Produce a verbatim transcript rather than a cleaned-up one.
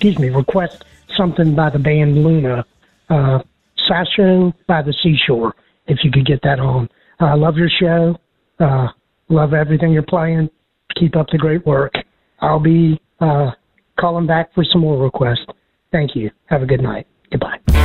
excuse me, request something by the band Luna, uh, Sasho by the Seashore, if you could get that on. I uh, love your show. Uh, love everything you're playing. Keep up the great work. I'll be uh, calling back for some more requests. Thank you. Have a good night. Goodbye.